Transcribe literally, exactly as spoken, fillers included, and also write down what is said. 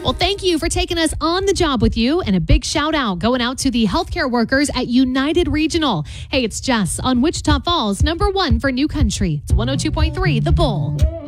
Well, thank you for taking us on the job with you, and a big shout out going out to the healthcare workers at United Regional. Hey, it's Jess on Wichita Falls, number one for New Country. It's one oh two point three The Bull.